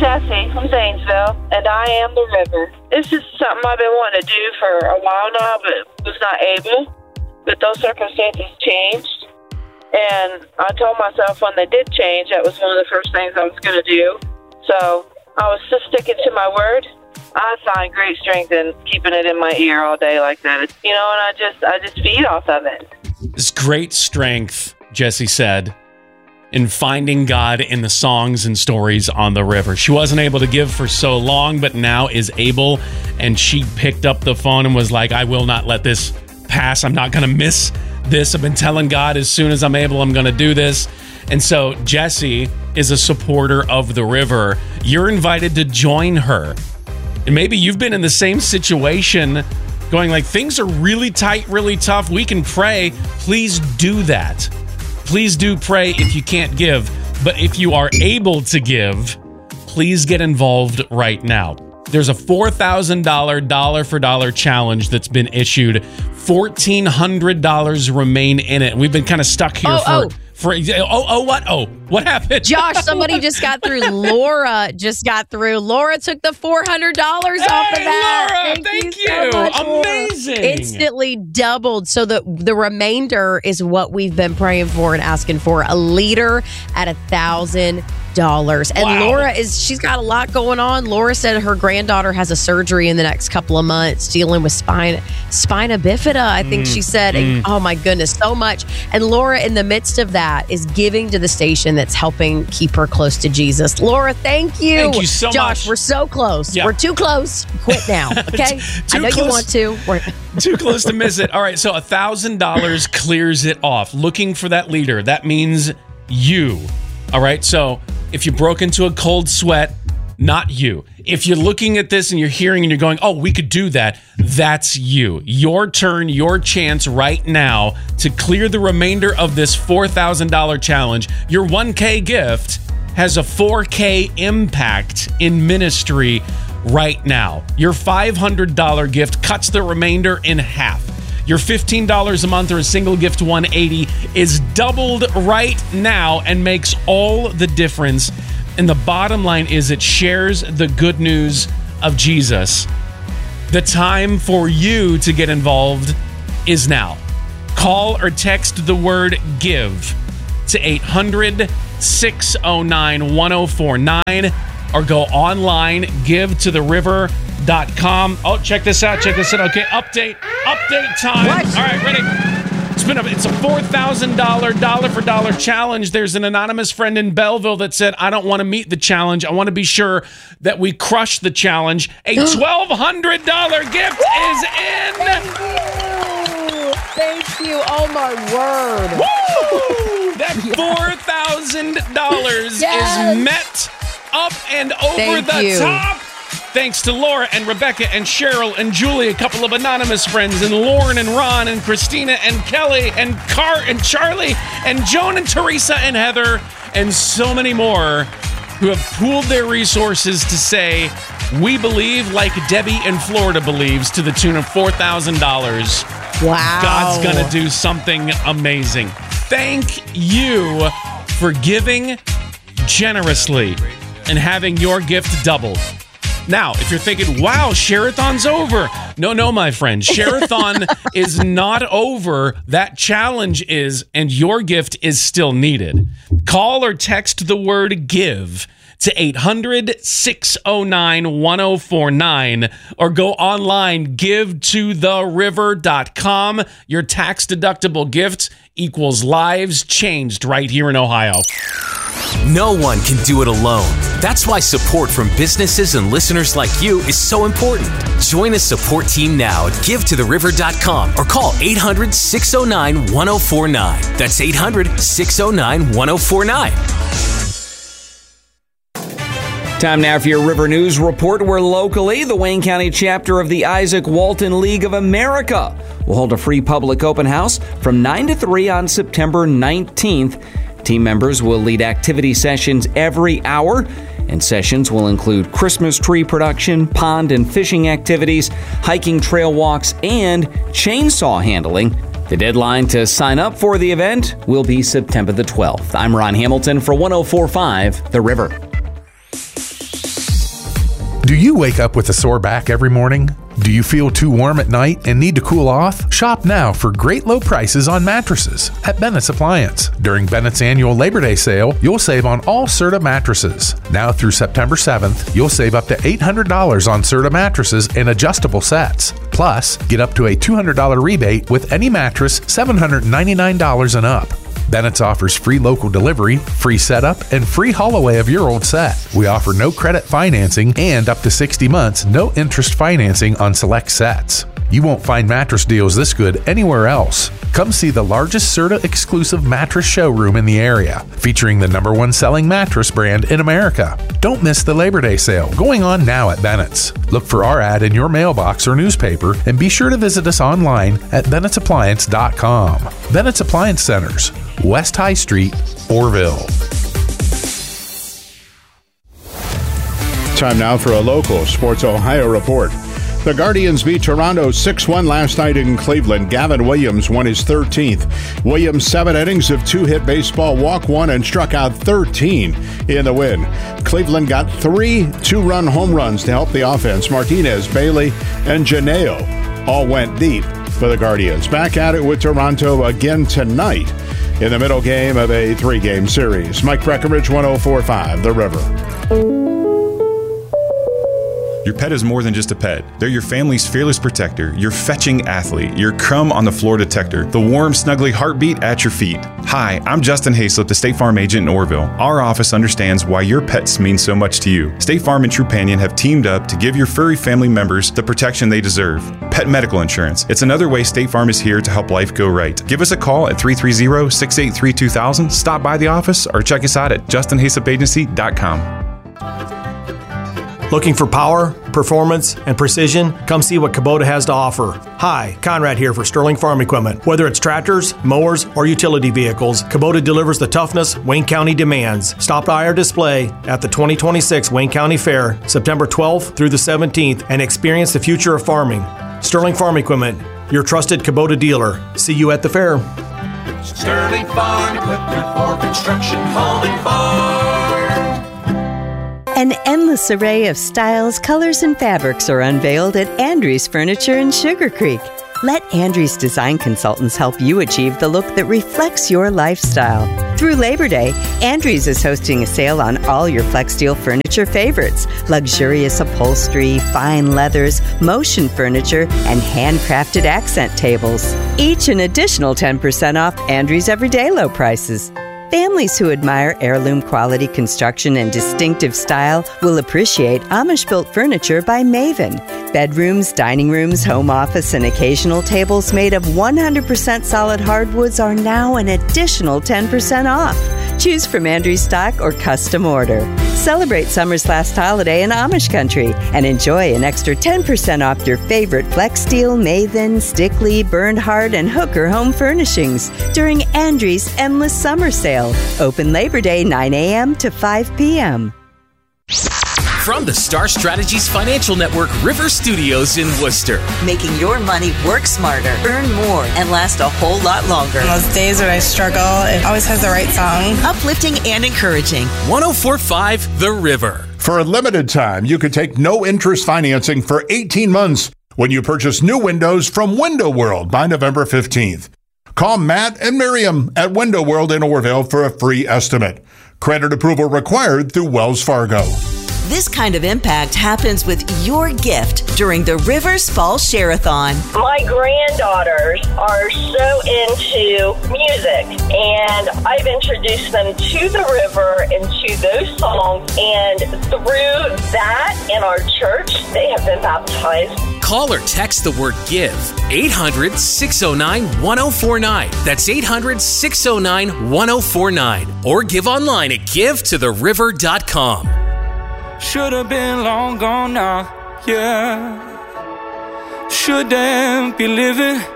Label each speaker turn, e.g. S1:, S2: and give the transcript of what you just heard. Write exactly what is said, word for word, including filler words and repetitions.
S1: Jesse from Zanesville, and I am the river. This is something I've been wanting to do for a while now, but was not able. But those circumstances changed, and I told myself when they did change, that was one of the first things I was going to do. So I was just sticking to my word. I find great strength in keeping it in my ear all day like that. It's, you know, and I just I just feed off of it.
S2: There's great strength, Jesse said, in finding God in the songs and stories on the river. She wasn't able to give for so long, but now is able, and she picked up the phone and was like, I will not let this pass. I'm not going to miss this. I've been telling God as soon as I'm able, I'm going to do this. And so Jesse is a supporter of the river. You're invited to join her. And maybe you've been in the same situation going like, things are really tight, really tough. We can pray. Please do that. Please do pray if you can't give. But if you are able to give, please get involved right now. There's a four thousand dollars dollar for dollar challenge that's been issued. fourteen hundred dollars remain in it. We've been kind of stuck here
S3: oh,
S2: for...
S3: Oh.
S2: For, oh, oh, what? Oh, what happened?
S3: Josh, somebody just got through. Laura just got through. Laura took the four hundred dollars
S2: hey,
S3: off of that.
S2: Laura,
S3: thank,
S2: thank
S3: you.
S2: you.
S3: So much,
S2: Amazing.
S3: Laura. Instantly doubled. So the, the remainder is what we've been praying for and asking for. A leader at a thousand dollars. And
S2: wow.
S3: Laura is, she's got a lot going on. Laura said her granddaughter has a surgery in the next couple of months dealing with spine, spina bifida, I think mm, she said. Mm. And, oh my goodness, so much. And Laura, in the midst of that, is giving to the station that's helping keep her close to Jesus. Laura, thank you.
S2: Thank you so
S3: Josh,
S2: much.
S3: We're so close.
S2: Yeah.
S3: We're too close. Quit now, okay? I know
S2: close.
S3: you want to. We're
S2: Too close to miss it. All right, so one thousand dollars clears it off. Looking for that leader. That means you. All right, so if you broke into a cold sweat, not you. If you're looking at this and you're hearing and you're going, oh, we could do that, that's you. Your turn, your chance right now to clear the remainder of this four thousand dollars challenge. Your one K gift has a four K impact in ministry right now. Your five hundred dollars gift cuts the remainder in half. Your fifteen dollars a month or a single gift one hundred eighty dollars is doubled right now and makes all the difference. And the bottom line is it shares the good news of Jesus. The time for you to get involved is now. Call or text the word GIVE to eight hundred, six oh nine, one oh four nine or go online, give to the river dot com. Oh, check this out. Check this out. Okay, update. Update time.
S3: What?
S2: All right, ready? It's been a, it's a four thousand dollars dollar for dollar challenge. There's an anonymous friend in Belleville that said, I don't want to meet the challenge. I want to be sure that we crush the challenge. A twelve hundred dollars gift is in.
S3: Thank you. Thank you. Oh, my word.
S2: Woo! That four thousand dollars
S3: Yes.
S2: is met up and over
S3: Thank
S2: the
S3: you.
S2: top. Thanks to Laura and Rebecca and Cheryl and Julie, a couple of anonymous friends, and Lauren and Ron and Christina and Kelly and Car and Charlie and Joan and Teresa and Heather and so many more who have pooled their resources to say, we believe like Debbie in Florida believes, to the tune of four thousand dollars.
S3: Wow.
S2: God's going to do something amazing. Thank you for giving generously and having your gift doubled. Now, if you're thinking, wow, Share-a-thon's over. No, no, my friend. Share-a-thon is not over. That challenge is, and your gift is still needed. Call or text the word GIVE to eight hundred, six oh nine, one oh four nine or go online, give to the river dot com. Your tax-deductible gift equals lives changed right here in Ohio.
S4: No one can do it alone. That's why support from businesses and listeners like you is so important. Join a support team now at give to the river dot com or call eight hundred, six oh nine, one oh four nine. That's eight hundred, six oh nine, one oh four nine.
S5: Time now for your River News Report, where locally, the Wayne County chapter of the Isaac Walton League of America will hold a free public open house from nine to three on September nineteenth. Team members will lead activity sessions every hour, and sessions will include Christmas tree production, pond and fishing activities, hiking trail walks, and chainsaw handling. The deadline to sign up for the event will be September the twelfth. I'm Ron Hamilton for one oh four point five The River.
S6: Do you wake up with a sore back every morning? Do you feel too warm at night and need to cool off? Shop now for great low prices on mattresses at Bennett's Appliance. During Bennett's annual Labor Day sale, you'll save on all Serta mattresses. Now through September seventh, you'll save up to eight hundred dollars on Serta mattresses and adjustable sets. Plus, get up to a two hundred dollars rebate with any mattress seven hundred ninety-nine dollars and up. Bennett's offers free local delivery, free setup, and free haul away of your old set. We offer no credit financing and up to sixty months, no interest financing on select sets. You won't find mattress deals this good anywhere else. Come see the largest Serta exclusive mattress showroom in the area, featuring the number one selling mattress brand in America. Don't miss the Labor Day sale going on now at Bennett's. Look for our ad in your mailbox or newspaper, and be sure to visit us online at Bennett's Appliance dot com. Bennett's Appliance Centers, West High Street, Orville.
S7: Time now for a local Sports Ohio report. The Guardians beat Toronto six one last night in Cleveland. Gavin Williams won his thirteenth. Williams' seven innings of two-hit baseball, walked one, and struck out thirteen in the win. Cleveland got three two-run home runs to help the offense. Martinez, Bailey, and Janeo all went deep for the Guardians. Back at it with Toronto again tonight in the middle game of a three-game series. Mike Breckenridge, one oh four point five, The River.
S8: Your pet is more than just a pet. They're your family's fearless protector, your fetching athlete, your crumb on the floor detector, the warm, snuggly heartbeat at your feet. Hi, I'm Justin Hayslip, the State Farm agent in Orville. Our office understands why your pets mean so much to you. State Farm and Trupanion have teamed up to give your furry family members the protection they deserve. Pet medical insurance. It's another way State Farm is here to help life go right. Give us a call at three three zero, six eight three, two thousand, stop by the office, or check us out at justin hayslip agency dot com.
S9: Looking for power, performance, and precision? Come see what Kubota has to offer. Hi, Conrad here for Sterling Farm Equipment. Whether it's tractors, mowers, or utility vehicles, Kubota delivers the toughness Wayne County demands. Stop by our display at the twenty twenty-six Wayne County Fair, September twelfth through the seventeenth, and experience the future of farming. Sterling Farm Equipment, your trusted Kubota dealer. See you at the fair.
S10: Sterling Farm Equipment for construction, home, and farm.
S11: An endless array of styles, colors, and fabrics are unveiled at Andrews Furniture in Sugar Creek. Let Andrews Design Consultants help you achieve the look that reflects your lifestyle. Through Labor Day, Andrews is hosting a sale on all your FlexSteel furniture favorites, luxurious upholstery, fine leathers, motion furniture, and handcrafted accent tables. Each an additional ten percent off Andrews' everyday low prices. Families who admire heirloom quality construction and distinctive style will appreciate Amish-built furniture by Maven. Bedrooms, dining rooms, home office, and occasional tables made of one hundred percent solid hardwoods are now an additional ten percent off. Choose from Andrews stock or custom order. Celebrate summer's last holiday in Amish country and enjoy an extra ten percent off your favorite FlexSteel, Maven, Stickley, Bernhardt, and Hooker home furnishings during Andrews' Endless Summer Sale. Open Labor Day nine a.m. to five p.m.
S4: From the Star Strategies Financial Network River Studios in Worcester.
S12: Making your money work smarter, earn more, and last a whole lot longer.
S13: On those days when I struggle, it always has the right song.
S12: Uplifting and encouraging.
S4: one oh four point five The River.
S7: For a limited time, you could take no interest financing for eighteen months when you purchase new windows from Window World by November fifteenth. Call Matt and Miriam at Window World in Orville for a free estimate. Credit approval required through Wells Fargo.
S12: This kind of impact happens with your gift during the Rivers Fall Share-a-thon.
S1: My granddaughters are so into music, and I've introduced them to the river and to those songs, and through that in our church, they have been baptized.
S4: Call or text the word GIVE, eight hundred, six oh nine, one oh four nine. That's eight hundred, six oh nine, one oh four nine. Or give online at give to the river dot com.
S14: Should have been long gone now, yeah. Shouldn't be living